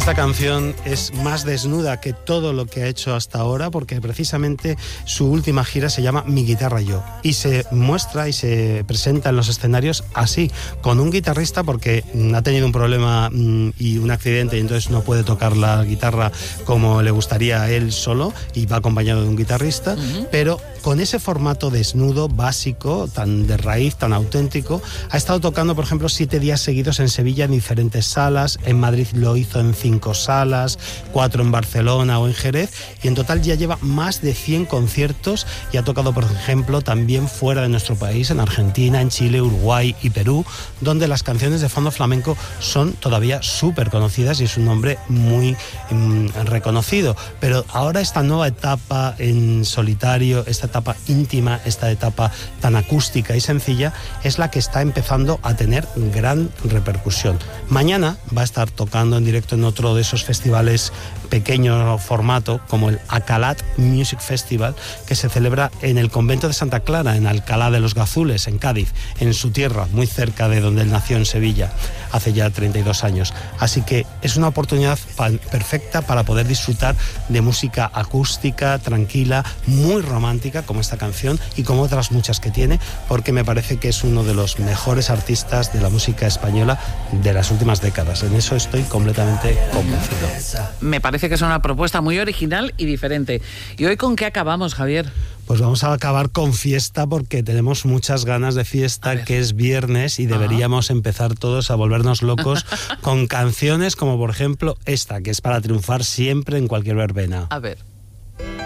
Esta canción es más desnuda que todo lo que ha hecho hasta ahora, porque precisamente su última gira se llama Mi Guitarra Yo, y se muestra y se presenta en los escenarios así, con un guitarrista, porque ha tenido un problema y un accidente, y entonces no puede tocar la guitarra como le gustaría a él solo, y va acompañado de un guitarrista, pero con ese formato desnudo, básico, tan de raíz, tan auténtico. Ha estado tocando, por ejemplo, 7 días seguidos en Sevilla en diferentes salas, en Madrid lo hizo en 5 salas, 4 en Barcelona o en Jerez, y en total ya lleva más de 100 conciertos y ha tocado, por ejemplo, también fuera de nuestro país, en Argentina, en Chile, Uruguay y Perú, donde las canciones de fondo flamenco son todavía súper conocidas y es un nombre muy reconocido. Pero ahora esta nueva etapa en solitario, esta etapa íntima, esta etapa tan acústica y sencilla, es la que está empezando a tener gran repercusión. Mañana va a estar tocando en directo en otro de esos festivales pequeño formato, como el Acalat Music Festival, que se celebra en el convento de Santa Clara, en Alcalá de los Gazules, en Cádiz, en su tierra, muy cerca de donde él nació, en Sevilla, hace ya 32 años. Así que es una oportunidad perfecta para poder disfrutar de música acústica, tranquila, muy romántica, como esta canción y como otras muchas que tiene, porque me parece que es uno de los mejores artistas de la música española de las últimas décadas. En eso estoy completamente convencido. Me parece que es una propuesta muy original y diferente. ¿Y hoy con qué acabamos, Javier? Pues vamos a acabar con fiesta, porque tenemos muchas ganas de fiesta, que es viernes, y deberíamos empezar todos a volvernos locos con canciones como, por ejemplo, esta, que es para triunfar siempre en cualquier verbena. A ver.